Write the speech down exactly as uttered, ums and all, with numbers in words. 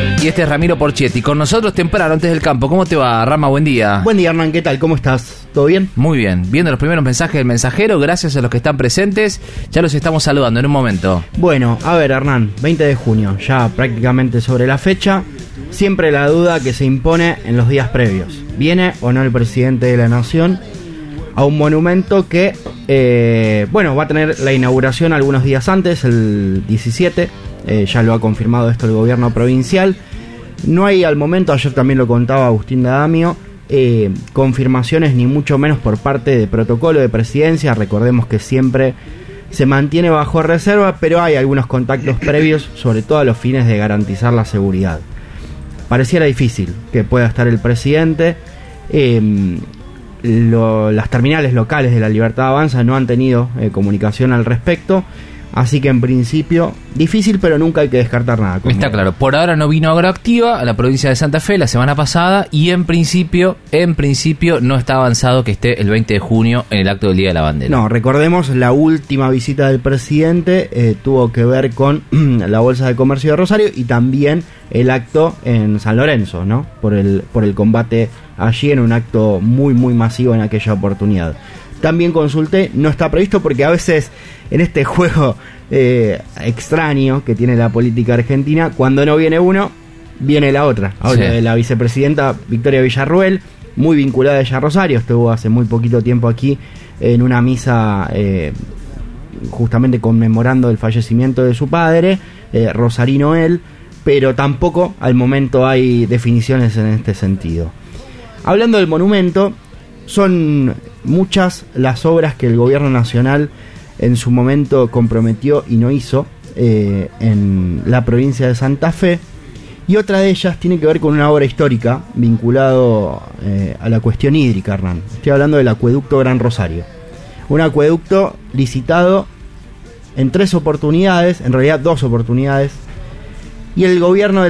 Y este es Ramiro Porchetti, con nosotros temprano antes del campo. ¿Cómo te va, Rama? Buen día. Buen día, Hernán, ¿qué tal? ¿Cómo estás? ¿Todo bien? Muy bien, viendo los primeros mensajes del mensajero, gracias a los que están presentes, ya los estamos saludando en un momento. Bueno, a ver, Hernán, veinte de junio, ya prácticamente sobre la fecha, siempre la duda que se impone en los días previos. ¿Viene o no el presidente de la Nación a un monumento que, eh, bueno, va a tener la inauguración algunos días antes, el diecisiete, eh, ya lo ha confirmado esto el gobierno provincial? No hay al momento, ayer también lo contaba Agustín D'Adamio, eh, confirmaciones ni mucho menos por parte de protocolo de presidencia. Recordemos que siempre se mantiene bajo reserva, pero hay algunos contactos previos, sobre todo a los fines de garantizar la seguridad. Pareciera difícil que pueda estar el presidente. Eh, lo, las terminales locales de La Libertad Avanza no han tenido eh, comunicación al respecto. Así que en principio, difícil, pero nunca hay que descartar nada. Está claro, por ahora no vino Agroactiva a la provincia de Santa Fe la semana pasada y en principio, en principio no está avanzado que esté el veinte de junio en el acto del Día de la Bandera. No, recordemos, la última visita del presidente eh, tuvo que ver con la Bolsa de Comercio de Rosario y también el acto en San Lorenzo, ¿no? Por el, por el combate allí, en un acto muy, muy masivo en aquella oportunidad. También consulté, no está previsto porque a veces en este juego eh, extraño que tiene la política argentina, cuando no viene uno, viene la otra. Ahora, sí. De la vicepresidenta Victoria Villarruel, muy vinculada a ella a Rosario, estuvo hace muy poquito tiempo aquí en una misa eh, justamente conmemorando el fallecimiento de su padre, eh, rosarino él, pero tampoco al momento hay definiciones en este sentido. Hablando del monumento, son muchas las obras que el gobierno nacional en su momento comprometió y no hizo eh, en la provincia de Santa Fe, y otra de ellas tiene que ver con una obra histórica vinculado eh, a la cuestión hídrica, Hernán. Estoy hablando del acueducto Gran Rosario, un acueducto licitado en tres oportunidades, en realidad dos oportunidades, y el gobierno de